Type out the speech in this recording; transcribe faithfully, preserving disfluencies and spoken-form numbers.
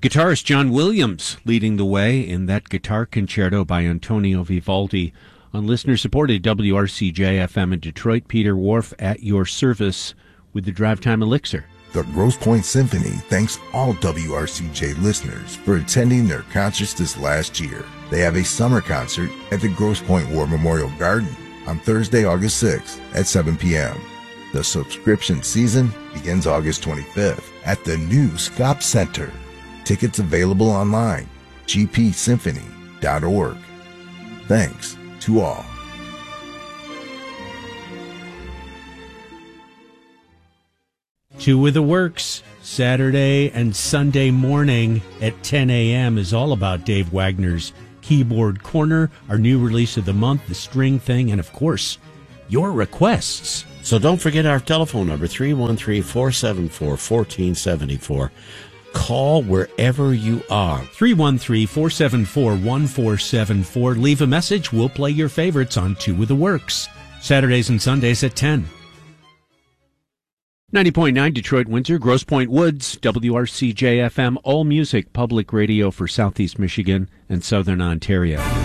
Guitarist John Williams leading the way in that guitar concerto by Antonio Vivaldi on listener-supported W R C J F M in Detroit. Peter Wharf at your service with the Drive Time Elixir. The Grosse Pointe Symphony thanks all W R C J listeners for attending their concerts this last year. They have a summer concert at the Grosse Pointe War Memorial Garden on Thursday, August sixth at seven p.m. The subscription season begins August twenty-fifth at the new Scop Center. Tickets available online, g p symphony dot org. Thanks to all. Two with the Works, Saturday and Sunday morning at ten a.m. is all about Dave Wagner's Keyboard Corner, our new release of the month, the string thing, and of course, your requests. So don't forget our telephone number, three one three, four seven four, one four seven four. Call wherever you are. three one three, four seven four, one four seven four. Leave a message. We'll play your favorites on Two with the Works. Saturdays and Sundays at ten. ninety point nine Detroit Windsor, Grosse Pointe Woods, W R C J F M, all music, public radio for Southeast Michigan and Southern Ontario.